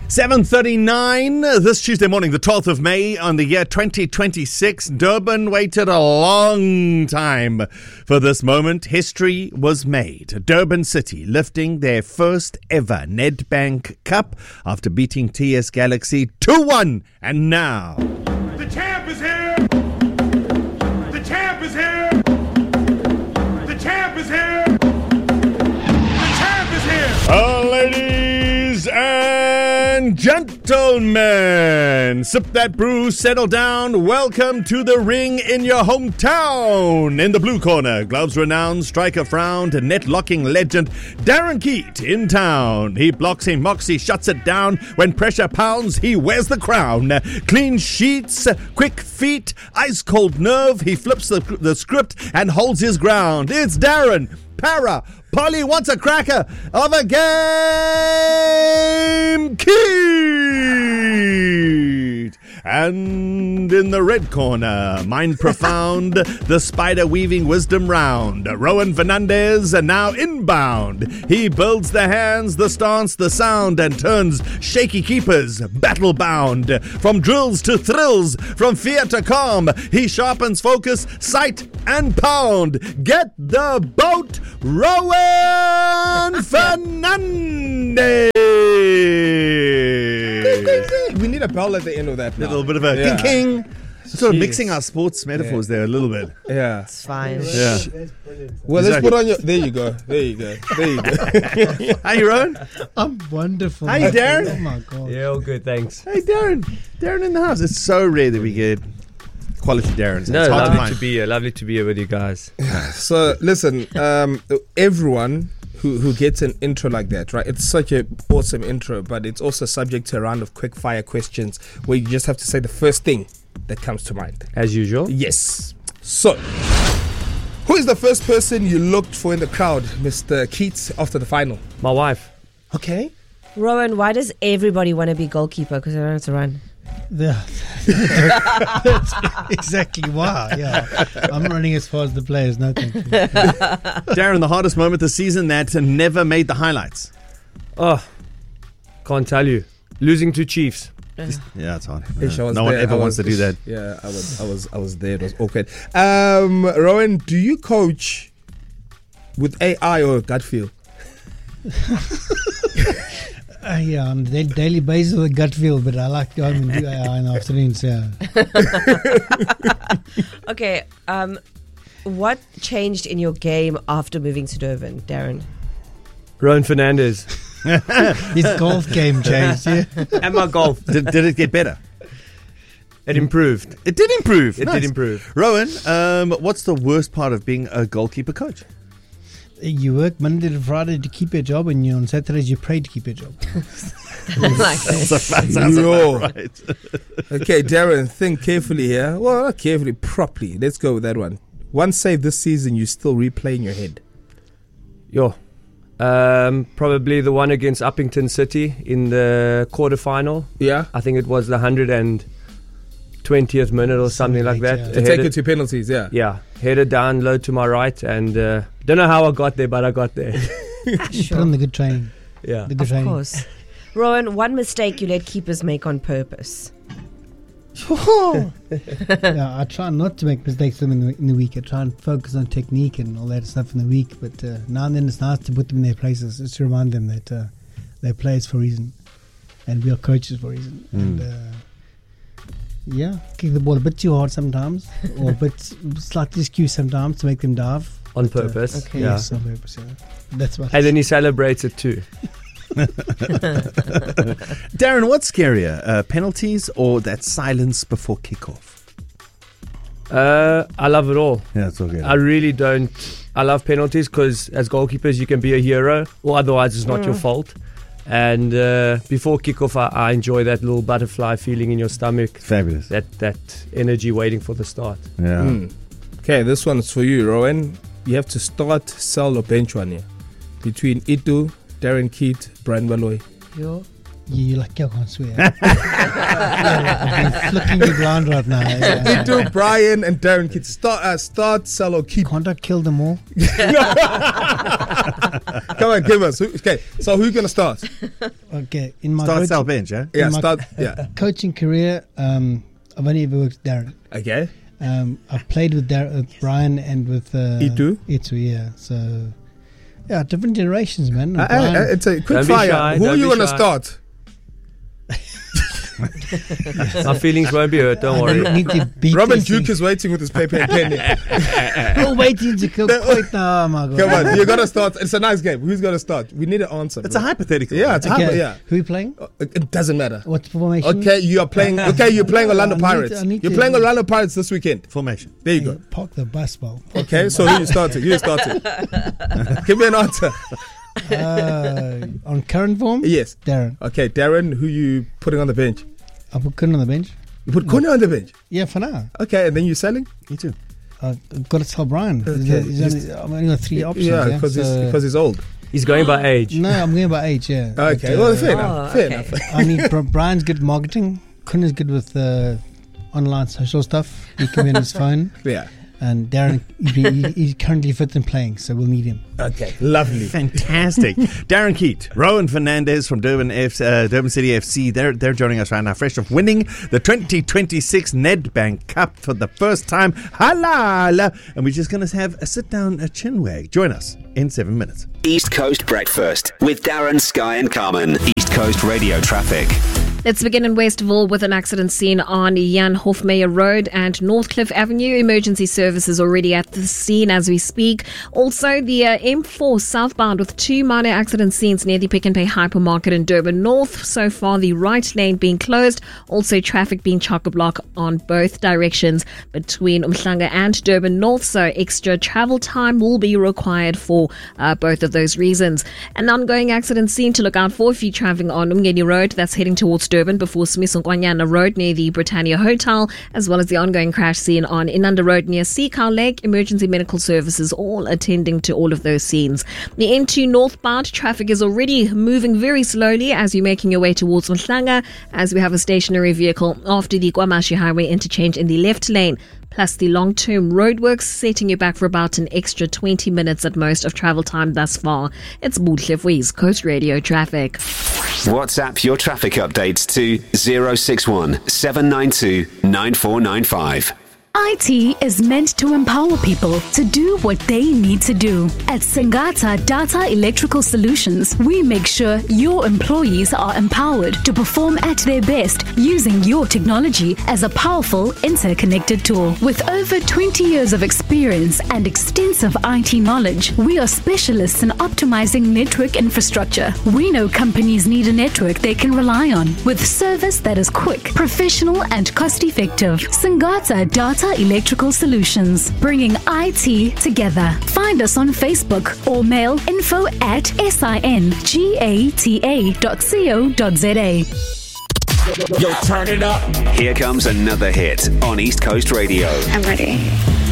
7:39 this Tuesday morning, the 12th of May on the year 2026. Durban waited a long time for this moment. History was made. Durban City lifting their first ever Nedbank Cup after beating TS Galaxy 2-1. And now... The champ is here! The champ is here! The champ is here! The champ is here! Ladies and gentlemen, sip that brew, settle down. Welcome to the ring in your hometown. In the blue corner, gloves renowned, striker frowned, net-locking legend Darren Keat in town. He blocks, he mocks, he shuts it down. When pressure pounds, he wears the crown. Clean sheets, quick feet, ice-cold nerve. He flips the script and holds his ground. It's Darren Para Polly wants a cracker of a game, Keat. And in the red corner, mind profound, the spider weaving wisdom round. Rowan Fernandez now inbound. He builds the hands, the stance, the sound, and turns shaky keepers battle bound. From drills to thrills, from fear to calm, he sharpens focus, sight, and pound. Get the boat, Rowan Fernandez. We need a bell at the end of that now. A little bit of a king. Sort of mixing our sports metaphors there a little bit. Yeah. It's fine. Yeah. Well, let's put on your... There you go. There you go. There you go. How you, Rowan? I'm wonderful. How you, Darren? Oh my God. Yeah, all good, thanks. Hey, Darren. Darren in the house. It's so rare that we get quality Darrens. No, it's hard to lovely find. to be here. Lovely to be here with you guys. So, listen, everyone who gets an intro like that, right? It's such an awesome intro, but it's also subject to a round of quick fire questions where you just have to say the first thing that comes to mind. As usual. Yes. So, who is the first person you looked for in the crowd, Mr. Keats, after the final? My wife. Okay. Rowan, why does everybody want to be goalkeeper? Because they don't have to run. That's exactly why. Yeah, I'm running as far as the players. No, thank you. Darren, the hardest moment this season that never made the highlights. Oh, can't tell you. Losing to Chiefs. Yeah, it's hard. Ish, I was No one there. ever I wants was- to do that. Yeah, I was there. It was awkward. Rowan, do you coach with AI or gut feel? Yeah, on a daily basis with a gut feel, but I like to go home and do AI in the afternoons. Yeah. Okay, what changed in your game after moving to Durban, Darren? Rowan Fernandez. His golf game changed. Yeah. And my golf. Did it get better? It improved. It did improve. It Nice. did improve. Rowan, what's the worst part of being a goalkeeper coach? You work Monday to Friday to keep your job, and on Saturdays you pray to keep your job. Like That sounds Yo. about right. Okay, Darren, think carefully here. Well, not carefully, properly. Let's go with that one. One save this season you still replay in your head. Yo. Probably the one against Uppington City in the quarterfinal. Yeah? I think it was the 120th minute or something like that. Yeah. To take it to penalties, yeah. Yeah, headed down low to my right, and don't know how I got there, but I got there. Put on the good training. Yeah. The good Of training. course. Rowan, one mistake you let keepers make on purpose. Yeah, I try not to make mistakes in the week. I try and focus on technique and all that stuff in the week. But now and then it's nice to put them in their places, just to remind them that they're players for a reason, and we are coaches for a reason. And yeah, kick the ball a bit too hard sometimes, or a bit slightly skewed sometimes to make them dive. On purpose. Okay. Yeah. Yes, on purpose. Yeah. That's what. And then he celebrates it too. Darren, what's scarier, penalties or that silence before kickoff? I love it all. Yeah, it's all good. I really don't. I love penalties because as goalkeepers you can be a hero, or otherwise it's not your fault. And before kickoff, I enjoy that little butterfly feeling in your stomach. Fabulous. That energy waiting for the start. Yeah. Okay, this one's for you, Rowan. You have to start, sell, or bench one here. Between Itu, Darren Keat, Brian Valoy. Yo. You're like, I can't swear. I've been flicking you blind right now. You do Brian and Darren Keith. Start, sell, or keep. Can't I kill them all? Come on, give us. Okay, so who's going to start? Okay, in my Start, sell, bench, yeah? Yeah, in my start. Yeah. coaching career, I've only ever worked with Darren. Okay. I've played with Brian and with Itu, yeah. So, yeah, different generations, man. it's a quick Don't be fire. shy, Who don't are you be going to shy. start? My feelings won't be hurt, don't worry. need to beat Robin this Duke thing. is waiting with his paper and pen. We're waiting to kill quite now. Oh my God. Come on, you're going to start. It's a nice game. Who's going to start? We need an answer. It's a hypothetical. Yeah, it's a Okay, yeah. who are you playing? It doesn't matter. What's the formation? Okay, you are playing. Okay, you're playing Orlando I need Pirates. to- You're playing Orlando Pirates this weekend. Formation. There you go. Park the bus, ball. Okay, so who you starting? You starting. Give me an answer. On current form? Yes. Darren. Okay, Darren, who you putting on the bench? I put Kun on the bench. You put Kunya on the bench. Yeah, for now. Okay, and then you're selling? Me too. I've got to tell Brian. Okay. I've only got 3 options. Yeah, Yeah, because he's old. He's going by age. No, I'm going by age, yeah. Okay, But, well, fair Oh, enough. Fair okay. enough. I need Brian's good at marketing. Kun is good with online social stuff. He can be on his phone. Yeah. And Darren, he's currently fit and playing, so we'll need him. Okay, lovely. Fantastic. Darren Keat, Rowan Fernandez from Durban City FC. They're joining us right now, fresh off winning the 2026 Nedbank Cup for the first time. Halal. And we're just going to have a sit-down chinwag. Join us in 7 minutes. East Coast Breakfast with Darren, Sky and Carmen. East Coast Radio Traffic. Let's begin in Westville with an accident scene on Jan Hofmeyer Road and Northcliffe Avenue. Emergency services already at the scene as we speak. Also, the M4 southbound with 2 minor accident scenes near the Pick n Pay hypermarket in Durban North. So far, the right lane being closed. Also, traffic being chock-a-block on both directions between Umhlanga and Durban North. So, extra travel time will be required for both of those reasons. An ongoing accident scene to look out for if you're traveling on Umgeni Road. That's heading towards Durban before Smisonkwanyana Road near the Britannia Hotel, as well as the ongoing crash scene on Inanda Road near Seacow Lake. Emergency medical services all attending to all of those scenes. The N2 northbound traffic is already moving very slowly as you're making your way towards Mhlanga, as we have a stationary vehicle after the Kwamashi Highway interchange in the left lane. Plus the long-term roadworks setting you back for about an extra 20 minutes at most of travel time thus far. It's Buhle for East Coast Radio Traffic. WhatsApp your traffic updates to 061 792 9495. IT is meant to empower people to do what they need to do. At Singata Data Electrical Solutions, we make sure your employees are empowered to perform at their best using your technology as a powerful interconnected tool. With over 20 years of experience and extensive IT knowledge, we are specialists in optimizing network infrastructure. We know companies need a network they can rely on with service that is quick, professional and cost-effective. Singata Data Electrical Solutions, bringing IT together. Find us on Facebook or mail info@singata.co.za. Yo, turn it up. Here comes another hit on East Coast Radio. I'm ready.